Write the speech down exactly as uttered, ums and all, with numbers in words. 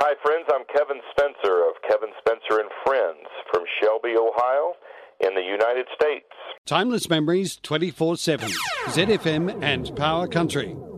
Hi, friends. I'm Kevin Spencer of Kevin Spencer and Friends from Shelby, Ohio, in the United States. Timeless Memories twenty-four seven. Z F M and Power Country.